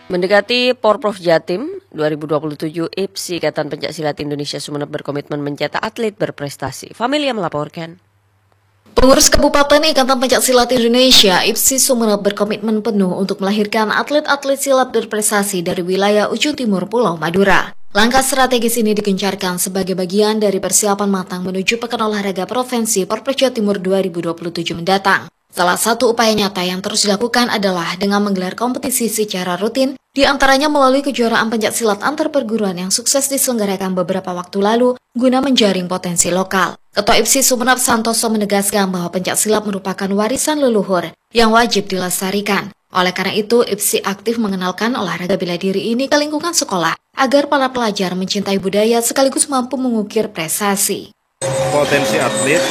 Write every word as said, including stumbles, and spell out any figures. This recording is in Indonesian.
Mendekati Porprov Jatim dua ribu dua puluh tujuh, I P S I Ikatan Pencaksilat Indonesia Sumeneb berkomitmen mencetak atlet berprestasi. Familia melaporkan. Pengurus Kabupaten Ikatan Pencaksilat Indonesia I P S I Sumeneb berkomitmen penuh untuk melahirkan atlet-atlet silat berprestasi dari wilayah ujung timur Pulau Madura. Langkah strategis ini digencarkan sebagai bagian dari persiapan matang menuju Pekan Olahraga Provinsi Porprov Jawa Timur dua ribu dua puluh tujuh mendatang. Salah satu upaya nyata yang terus dilakukan adalah dengan menggelar kompetisi secara rutin, di antaranya melalui kejuaraan pencaksilat antar perguruan yang sukses diselenggarakan beberapa waktu lalu guna menjaring potensi lokal. Ketua I P S I Sumeneb Santoso menegaskan bahwa pencaksilat merupakan warisan leluhur yang wajib dilestarikan. Oleh karena itu, I P S I aktif mengenalkan olahraga bela diri ini ke lingkungan sekolah agar para pelajar mencintai budaya sekaligus mampu mengukir prestasi. Potensi atlet